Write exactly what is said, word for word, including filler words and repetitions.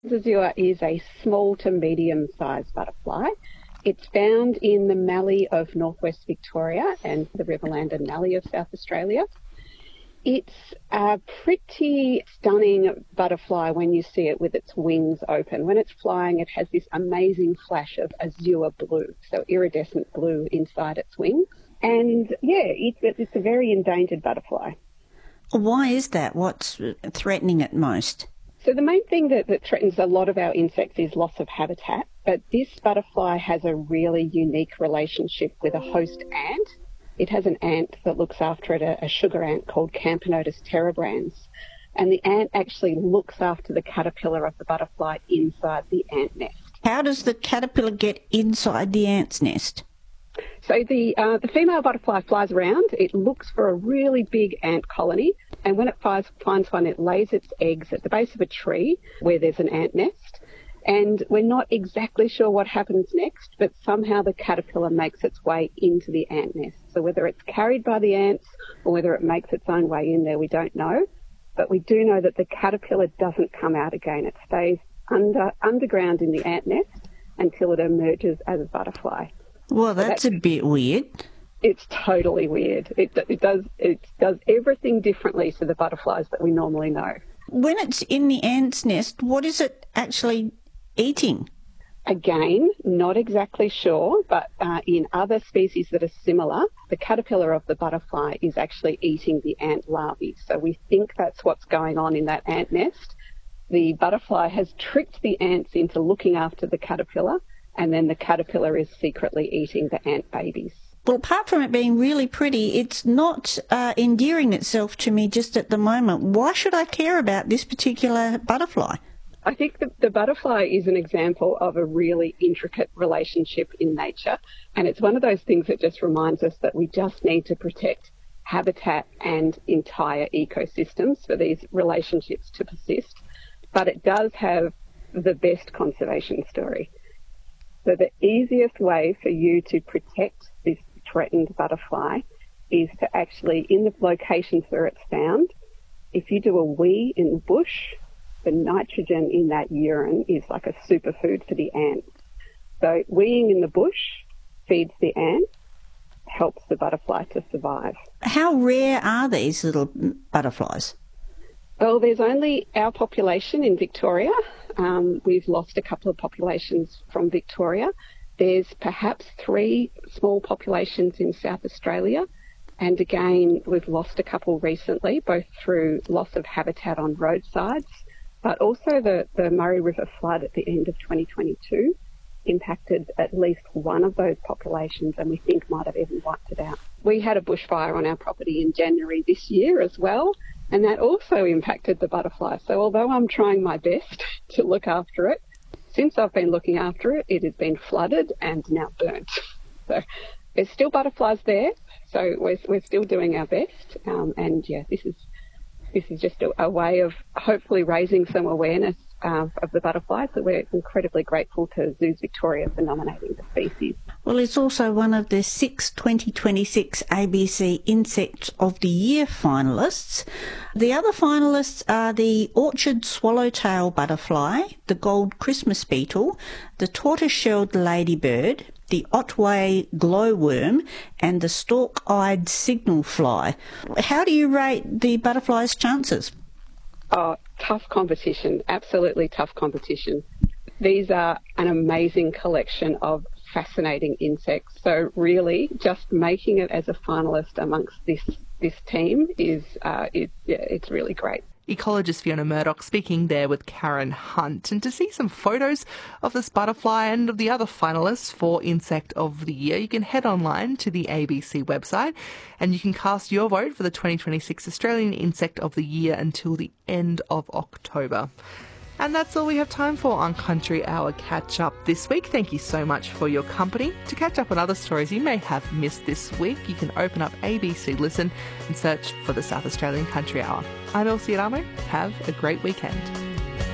Zazua is a small to medium-sized butterfly. It's found in the mallee of northwest Victoria and the Riverland and mallee of South Australia. It's a pretty stunning butterfly when you see it with its wings open. When it's flying, it has this amazing flash of azure blue, so iridescent blue inside its wings. And yeah, it's, it's a very endangered butterfly. Why is that? What's threatening it most? So the main thing that, that threatens a lot of our insects is loss of habitat, but this butterfly has a really unique relationship with a host ant. It has an ant that looks after it, a, a sugar ant called Camponotus terebrans, and the ant actually looks after the caterpillar of the butterfly inside the ant nest. How does the caterpillar get inside the ant's nest? So the uh, the female butterfly flies around. It looks for a really big ant colony, and when it finds, finds one, it lays its eggs at the base of a tree where there's an ant nest. And we're not exactly sure what happens next, but somehow the caterpillar makes its way into the ant nest. So whether it's carried by the ants or whether it makes its own way in there, we don't know. But we do know that the caterpillar doesn't come out again. It stays under underground in the ant nest until it emerges as a butterfly. Well, that's, so that's a bit weird. It's totally weird. It, it does it does everything differently to the butterflies that we normally know. When it's in the ant's nest, what is it actually eating? Again, not exactly sure, but uh, in other species that are similar, the caterpillar of the butterfly is actually eating the ant larvae. So we think that's what's going on in that ant nest. The butterfly has tricked the ants into looking after the caterpillar, and then the caterpillar is secretly eating the ant babies. Well, apart from it being really pretty, it's not uh, endearing itself to me just at the moment. Why should I care about this particular butterfly? I think the, the butterfly is an example of a really intricate relationship in nature, and it's one of those things that just reminds us that we just need to protect habitat and entire ecosystems for these relationships to persist. But it does have the best conservation story. So the easiest way for you to protect this threatened butterfly is to actually, in the locations where it's found, if you do a wee in the bush, the nitrogen in that urine is like a superfood for the ant. So weeing in the bush feeds the ant, helps the butterfly to survive. How rare are these little butterflies? Well, there's only our population in Victoria. Um, we've lost a couple of populations from Victoria. There's perhaps three small populations in South Australia. And again, we've lost a couple recently, both through loss of habitat on roadsides, but also the, the Murray River flood at the end of twenty twenty-two impacted at least one of those populations, and we think might have even wiped it out. We had a bushfire on our property in January this year as well, and that also impacted the butterfly. So although I'm trying my best to look after it, since I've been looking after it, it has been flooded and now burnt. So there's still butterflies there, so we're, we're still doing our best. Um, and yeah, this is this is just a, a way of hopefully raising some awareness uh, of the butterfly. So we're incredibly grateful to Zoos Victoria for nominating the species. Well, it's also one of the six twenty twenty-six A B C Insect of the Year finalists. The other finalists are the orchard swallowtail butterfly, the gold Christmas beetle, the tortoise-shelled ladybird, the Otway glowworm, and the stalk-eyed signal fly. How do you rate the butterfly's chances? Oh, tough competition, absolutely tough competition. These are an amazing collection of fascinating insects. So really, just making it as a finalist amongst this this team is uh, it, yeah, it's really great. Ecologist Fiona Murdoch speaking there with Karen Hunt. And to see some photos of this butterfly and of the other finalists for Insect of the Year, you can head online to the A B C website and you can cast your vote for the twenty twenty-six Australian Insect of the Year until the end of October. And that's all we have time for on Country Hour Catch Up this week. Thank you so much for your company. To catch up on other stories you may have missed this week, you can open up A B C Listen and search for the South Australian Country Hour. I'm Elsie Adamo. Have a great weekend.